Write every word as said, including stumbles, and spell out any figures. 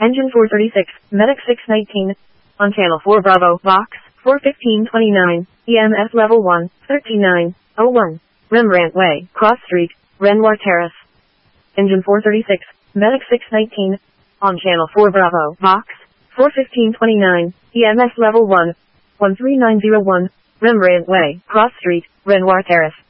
Engine four thirty-six, Medic six nineteen. On Channel four Bravo, Vox, four fifteen twenty-nine, E M S Level one, thirty-nine oh one. Rembrandt Way, Cross Street, Renoir Terrace. Engine four thirty-six, Medic six nineteen. On Channel four Bravo, Vox, four fifteen twenty-nine, E M S Level one, one three nine oh one. Rembrandt Way, Cross Street, Renoir Terrace.